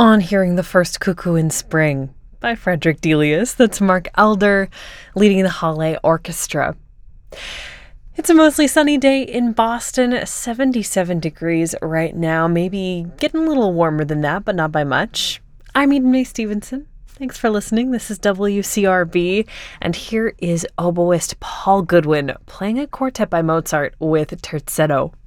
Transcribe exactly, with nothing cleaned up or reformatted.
On Hearing the First Cuckoo in Spring by Frederick Delius. That's Mark Elder leading the Halle Orchestra. It's a mostly sunny day in Boston, seventy-seven degrees right now, maybe getting a little warmer than that, but not by much. I'm Eden Mae Stevenson. Thanks for listening. This is W C R B, and here is oboist Paul Goodwin playing a quartet by Mozart with Terzetto.